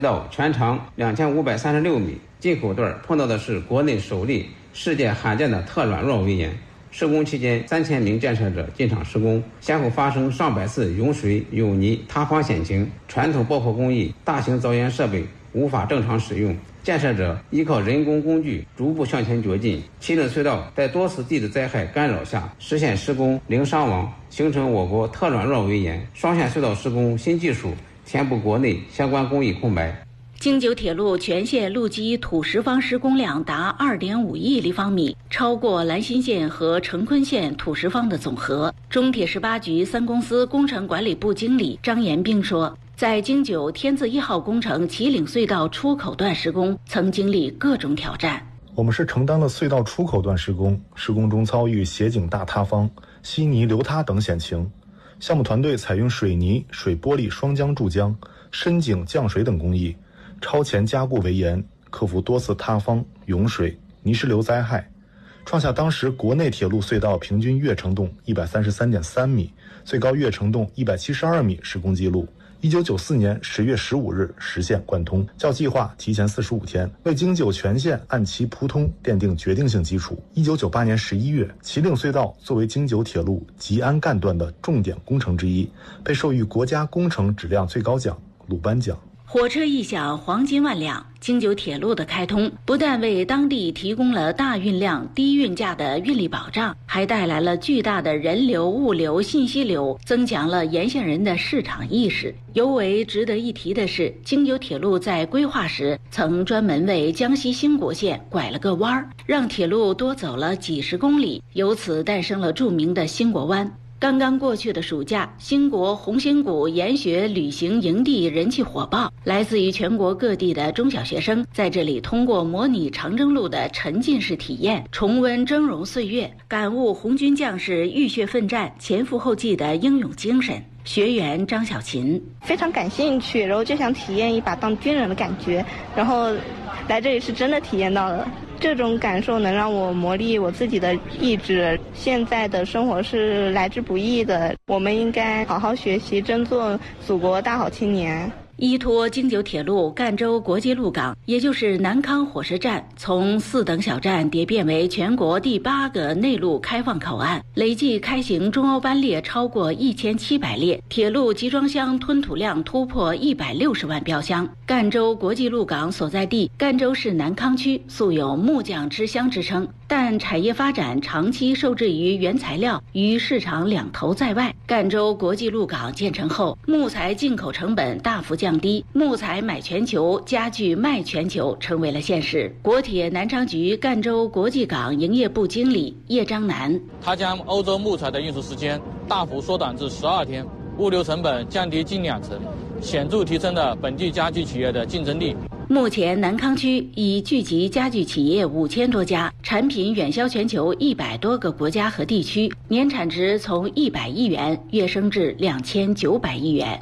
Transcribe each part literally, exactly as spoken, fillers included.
道全长两千五百三十六米，进口段碰到的是国内首例世界罕见的特软弱围岩。施工期间，三千名建设者进场施工，先后发生上百次涌水、涌泥、塌方险情。传统爆破工艺、大型凿岩设备无法正常使用，建设者依靠人工工具逐步向前掘进。麒麟隧道在多次地质灾害干扰下实现施工零伤亡，形成我国特软弱围岩双线隧道施工新技术，填补国内相关工艺空白。 京九铁路全线路基土石方施工量达 二点五亿立方米，超过兰新线和成昆线土石方的总和。中铁十八局三公司工程管理部经理张延兵说，在京九天字一号工程麒麟隧道出口段施工曾经历各种挑战。 我们是承担了隧道出口段施工，施工中遭遇斜井大塌方、稀泥流塌等险情。项目团队采用水泥、水玻璃双浆注浆、深井降水等工艺，超前加固围岩，克服多次塌方、涌水、泥石流灾害，创下当时国内铁路隧道平均月承洞 一百三十三点三米，最高月承洞一百七十二米施工记录。一九九四年十月十五日实现贯通，较计划提前四十五天，为京九全线按期铺通奠定决定性基础。一九九八年十一月，麒麟隧道作为京九铁路吉安干段的重点工程之一，被授予国家工程质量最高奖鲁班奖。 火车一响，黄金万两。京九铁路的开通不但为当地提供了大运量、低运价的运力保障，还带来了巨大的人流、物流、信息流，增强了沿线人的市场意识。尤为值得一提的是，京九铁路在规划时曾专门为江西兴国县拐了个弯儿，让铁路多走了几十公里，由此诞生了著名的兴国湾。刚刚过去的暑假，兴国红星谷研学旅行营地人气火爆，来自于全国各地的中小学生在这里通过模拟长征路的沉浸式体验，重温峥嵘岁月，感悟红军将士浴血奋战、前赴后继的英勇精神。学员张小琴非常感兴趣，然后就想体验一把当军人的感觉，然后来这里是真的体验到了。这种感受能让我磨砺我自己的意志。现在的生活是来之不易的，我们应该好好学习，争做祖国大好青年。 依托京九铁路赣州国际陆港，也就是南康火车站，从四等小站蝶变为全国第八个内陆开放口岸，累计开行中欧班列超过一千七百列，铁路集装箱吞吐量突破一百六十万标箱。赣州国际陆港所在地赣州市南康区素有木匠之乡之称，但产业发展长期受制于原材料与市场两头在外。赣州国际陆港建成后，木材进口成本大幅降低，木材买全球，家具卖全球成为了现实。国铁南昌局赣州国际港营业部经理叶章南， 他将欧洲木材的运输时间大幅缩短至十二天，物流成本降低近两成，显著提升了本地家具企业的竞争力。 目前南康区已聚集家具企业五千多家，产品远销全球一百多个国家和地区，年产值从一百亿元跃升至两千九百亿元。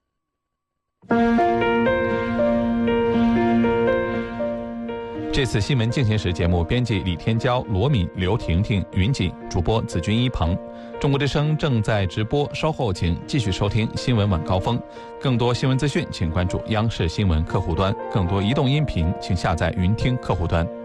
这次新闻进行时节目编辑李天骄、罗敏、刘婷婷、云锦，主播子君一鹏。中国之声正在直播，稍后请继续收听新闻晚高峰。更多新闻资讯请关注央视新闻客户端，更多移动音频请下载云听客户端。